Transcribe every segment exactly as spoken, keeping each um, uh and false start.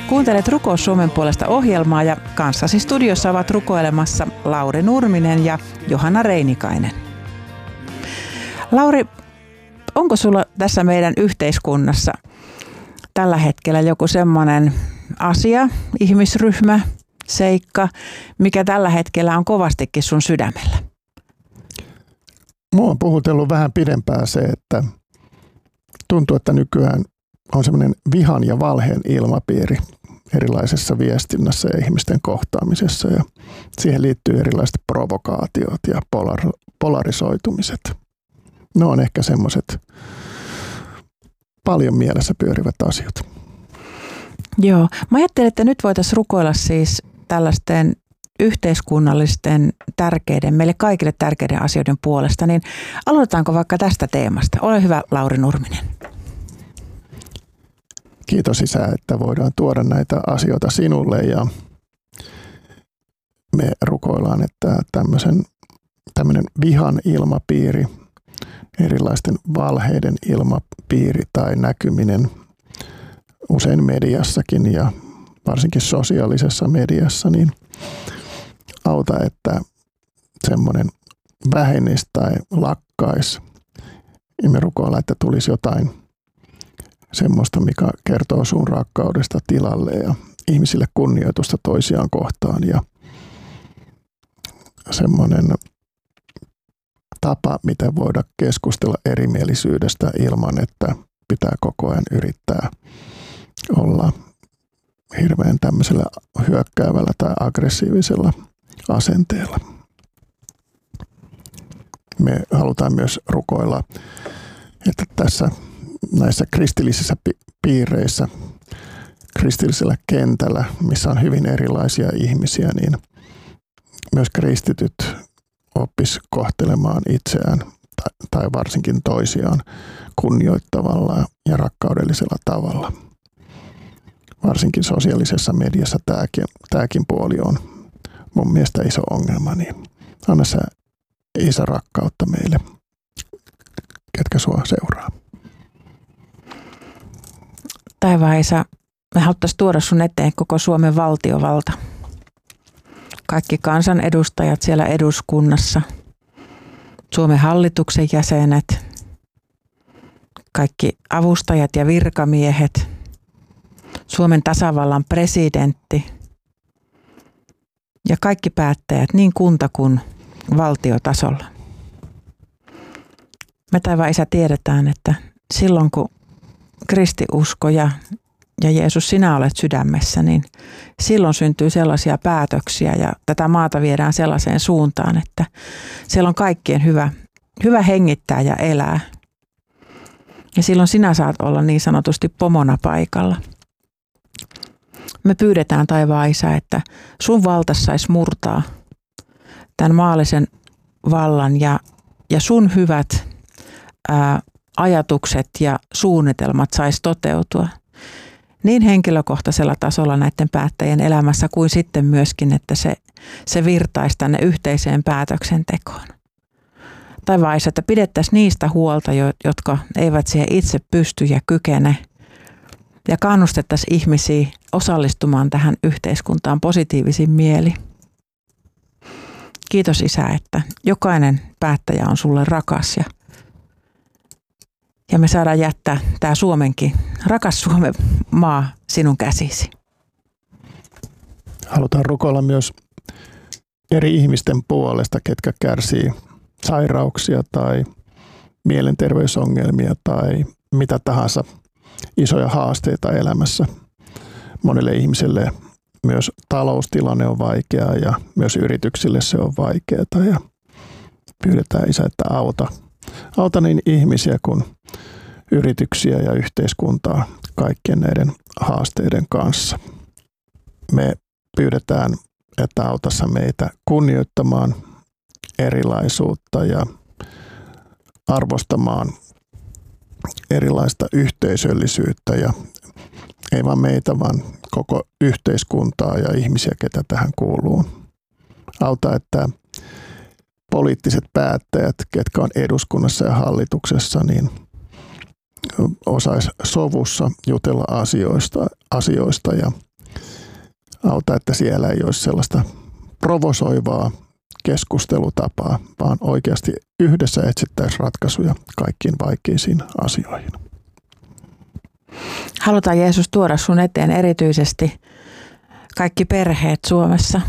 Kuuntelet Rukous Suomen puolesta -ohjelmaa ja kanssasi studiossa ovat rukoilemassa Lauri Nurminen ja Johanna Reinikainen. Lauri, onko sulla tässä meidän yhteiskunnassa tällä hetkellä joku semmoinen asia, ihmisryhmä, seikka, mikä tällä hetkellä on kovastikin sun sydämellä? Mua on puhutellut vähän pidempään se, että tuntuu, että nykyään on semmoinen vihan ja valheen ilmapiiri erilaisessa viestinnässä ja ihmisten kohtaamisessa. Ja siihen liittyy erilaiset provokaatiot ja polar- polarisoitumiset. Ne on ehkä semmoiset paljon mielessä pyörivät asiat. Joo, mä ajattelin, että nyt voitaisiin rukoilla siis tällaisten yhteiskunnallisten tärkeiden, meille kaikille tärkeiden asioiden puolesta, niin aloitetaanko vaikka tästä teemasta? Ole hyvä, Lauri Nurminen. Kiitos Isä, että voidaan tuoda näitä asioita sinulle ja me rukoillaan, että tämmöisen, tämmöinen vihan ilmapiiri, erilaisten valheiden ilmapiiri tai näkyminen usein mediassakin ja varsinkin sosiaalisessa mediassa, niin auta, että semmoinen vähenisi tai lakkaisi. Ja me rukoillaan, että tulisi jotain semmoista, mikä kertoo sun rakkaudesta tilalle ja ihmisille kunnioitusta toisiaan kohtaan ja semmoinen tapa, miten voida keskustella erimielisyydestä ilman, että pitää koko ajan yrittää olla hirveän tämmöisellä hyökkäävällä tai aggressiivisella asenteella. Me halutaan myös rukoilla, että tässä näissä kristillisissä piireissä, kristillisellä kentällä, missä on hyvin erilaisia ihmisiä, niin myös kristityt oppis kohtelemaan itseään tai varsinkin toisiaan kunnioittavalla ja rakkaudellisella tavalla. Varsinkin sosiaalisessa mediassa tämäkin, tämäkin puoli on mun mielestä iso ongelma, niin anna sä Isä rakkautta meille, ketkä sua seuraa. Taivaan Isä, me haluttaisiin tuoda sun eteen koko Suomen valtiovalta. Kaikki kansanedustajat siellä eduskunnassa, Suomen hallituksen jäsenet, kaikki avustajat ja virkamiehet, Suomen tasavallan presidentti ja kaikki päättäjät niin kunta- kuin valtiotasolla. Me taivaan Isä tiedetään, että silloin kun kristiusko ja, ja Jeesus sinä olet sydämessä, niin silloin syntyy sellaisia päätöksiä ja tätä maata viedään sellaiseen suuntaan, että siellä on kaikkien hyvä, hyvä hengittää ja elää. Ja silloin sinä saat olla niin sanotusti pomona paikalla. Me pyydetään taivaan Isä, että sun valtas saisi murtaa tämän maallisen vallan ja, ja sun hyvät ää, ajatukset ja suunnitelmat saisi toteutua niin henkilökohtaisella tasolla näiden päättäjien elämässä kuin sitten myöskin, että se, se virtaisi tänne yhteiseen päätöksentekoon. Taivaan Isä, että pidettäisiin niistä huolta, jotka eivät siihen itse pysty ja kykene, ja kannustettaisiin ihmisiä osallistumaan tähän yhteiskuntaan positiivisin mieli. Kiitos Isä, että jokainen päättäjä on sulle rakas ja, ja me saadaan jättää tämä Suomenkin, rakas Suomen maa sinun käsisi. Halutaan rukoilla myös eri ihmisten puolesta, ketkä kärsii sairauksia tai mielenterveysongelmia tai mitä tahansa isoja haasteita elämässä. Monelle ihmiselle myös taloustilanne on vaikea ja myös yrityksille se on vaikeaa ja pyydetään Isä, että auta, auta niin ihmisiä kuin yrityksiä ja yhteiskuntaa kaikkien näiden haasteiden kanssa. Me pyydetään, että autassa meitä kunnioittamaan erilaisuutta ja arvostamaan erilaista yhteisöllisyyttä ja ei vain meitä, vaan koko yhteiskuntaa ja ihmisiä, ketä tähän kuuluu. Auta, että poliittiset päättäjät, ketkä on eduskunnassa ja hallituksessa, niin osais sovussa jutella asioista, asioista ja Auta, että siellä ei olisi sellaista provosoivaa keskustelutapaa, vaan oikeasti yhdessä etsittäisiin ratkaisuja kaikkiin vaikeisiin asioihin. Halutaan Jeesus tuoda sun eteen erityisesti kaikki perheet Suomessa.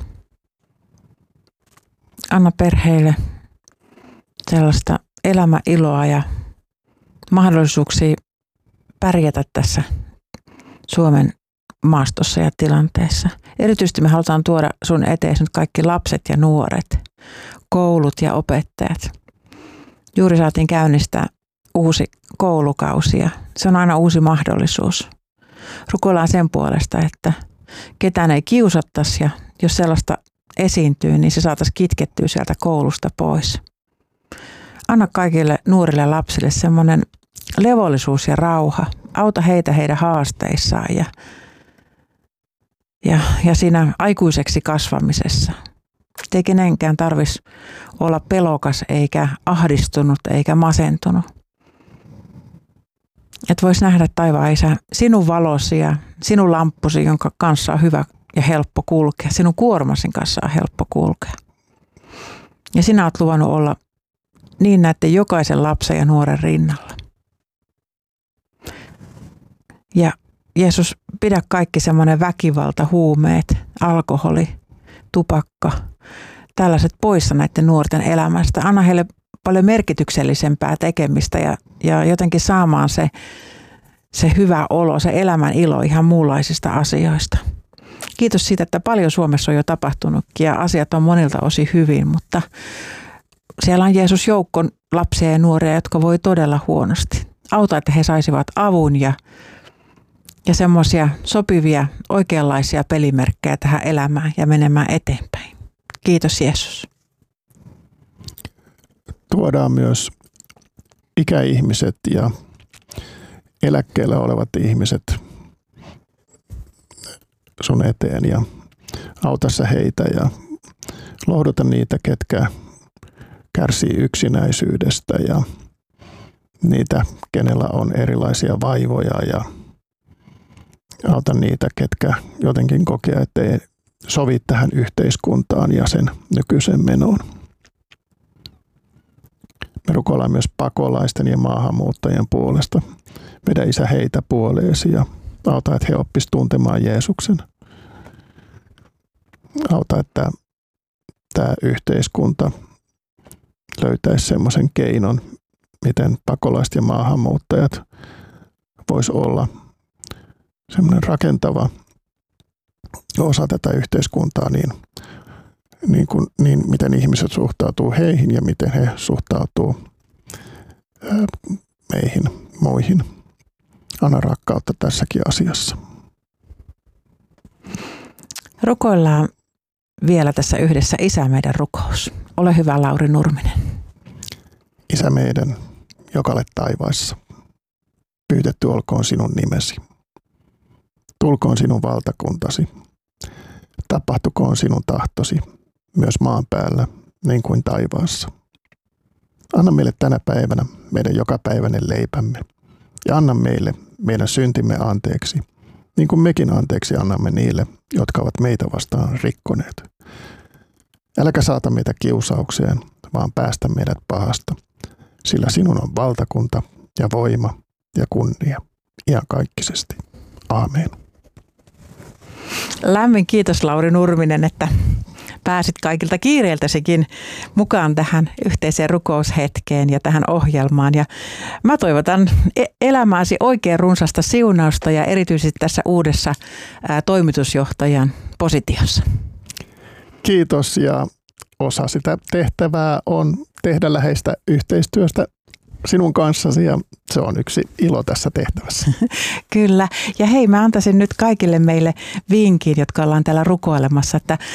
Anna perheille sellaista elämäiloa ja mahdollisuuksia pärjätä tässä Suomen maastossa ja tilanteessa. Erityisesti me halutaan tuoda sun eteen nyt kaikki lapset ja nuoret, koulut ja opettajat. Juuri saatiin käynnistää uusi koulukausi ja se on aina uusi mahdollisuus. Rukoillaan sen puolesta, että ketään ei kiusattaisi ja jos sellaista esiintyy, niin se saataisiin kitkettyä sieltä koulusta pois. Anna kaikille nuorille lapsille semmoinen levollisuus ja rauha. Auta heitä heidän haasteissaan ja, ja, ja siinä aikuiseksi kasvamisessa. Ei kenenkään tarvitsisi olla pelokas eikä ahdistunut eikä masentunut. Että vois nähdä taivaan Isä sinun valosi ja sinun lamppusi, jonka kanssa on hyvä ja helppo kulkea. Sinun kuormasin kanssa on helppo kulkea. Ja sinä olet luvannut olla niin näiden jokaisen lapsen ja nuoren rinnalla. Ja Jeesus, pidä kaikki semmoinen väkivalta, huumeet, alkoholi, tupakka, tällaiset poissa näiden nuorten elämästä. Anna heille paljon merkityksellisempää tekemistä ja, ja jotenkin saamaan se, se hyvä olo, se elämän ilo ihan muunlaisista asioista. Kiitos siitä, että paljon Suomessa on jo tapahtunutkin ja asiat on monilta osin hyvin, mutta siellä on Jeesus joukko lapsia ja nuoria, jotka voi todella huonosti. Auta, että he saisivat avun ja, ja semmoisia sopivia, oikeanlaisia pelimerkkejä tähän elämään ja menemään eteenpäin. Kiitos Jeesus. Tuodaan myös ikäihmiset ja eläkkeellä olevat ihmiset sun eteen ja auta sä heitä ja lohduta niitä, ketkä kärsii yksinäisyydestä ja niitä, kenellä on erilaisia vaivoja ja auta niitä, ketkä jotenkin kokee, että ei sovi tähän yhteiskuntaan ja sen nykyisen menoon. Me rukoillaan myös pakolaisten ja maahanmuuttajien puolesta. Vedä Isä heitä puoleesi ja auta, että he oppisivat tuntemaan Jeesuksen. Auta, että tämä yhteiskunta löytäisi semmoisen keinon, miten pakolaiset ja maahanmuuttajat voisi olla semmoinen rakentava osa tätä yhteiskuntaa, niin, niin, kuin, niin miten ihmiset suhtautuu heihin ja miten he suhtautuu ää, meihin, muihin. Anna rakkautta tässäkin asiassa. Rukoillaan vielä tässä yhdessä Isä meidän rukous. Ole hyvä, Lauri Nurminen. Isä meidän, joka olet taivaissa, pyytetty olkoon sinun nimesi. Tulkoon sinun valtakuntasi. Tapahtukoon sinun tahtosi, myös maan päällä, niin kuin taivaassa. Anna meille tänä päivänä meidän jokapäiväinen leipämme, ja anna meille meidän syntimme anteeksi, niin kuin mekin anteeksi annamme niille, jotka ovat meitä vastaan rikkoneet. Äläkä saata meitä kiusaukseen, vaan päästä meidät pahasta, sillä sinun on valtakunta ja voima ja kunnia iankaikkisesti. Aamen. Lämmin kiitos Lauri Nurminen, että pääsit kaikilta kiireiltäsikin mukaan tähän yhteiseen rukoushetkeen ja tähän ohjelmaan. Ja mä toivotan elämääsi oikein runsasta siunausta ja erityisesti tässä uudessa ää, toimitusjohtajan positiossa. Kiitos, ja osa sitä tehtävää on tehdä läheistä yhteistyöstä sinun kanssasi, ja se on yksi ilo tässä tehtävässä. Kyllä. Ja hei, mä antaisin nyt kaikille meille vinkin, jotka ollaan täällä rukoilemassa, että